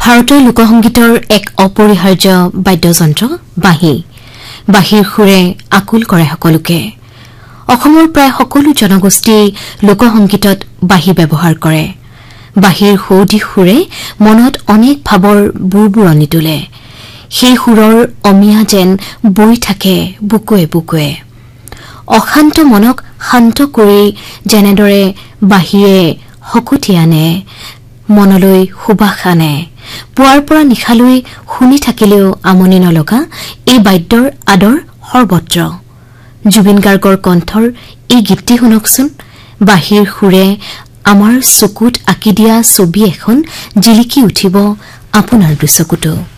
ভাৰতীয় লোকসংগীতৰ এক অপৰিহাৰ্য বাদ্যযন্ত্ৰ বাঁহী বাঁহীৰ সুৰে আকুল কৰে সকলোকে অসমৰ প্ৰায় সকলো জনগোষ্ঠী লোকসংগীতত বাঁহী ব্যৱহাৰ কৰে বাঁহীৰ সৌদি সুৰে মনত অনেক ভাৱৰ বুৰবুৰণি তোলে সেই সুৰৰ অমিয়া যেন বৈ থাকে বুকুৱে বুকুৱে অশান্ত মনক শান্ত কৰি যেনেদৰে বাঁহীয়ে হকুতি আনে মনলৈ সুবাস আনে পুৱাৰ পৰা নিশালৈ শুনি থাকিলেও আমনি নলগা এই বাদ্যৰ আদৰ সৰ্বত্ৰ জুবিন গাৰ্গৰ কণ্ঠৰ এই গীতটি শুনকচোন বাঁহীৰ সুৰে আমাৰ চকুত আঁকি দিয়া ছবি এখন জিলিকি উঠিব আপোনাৰ দুচকুতো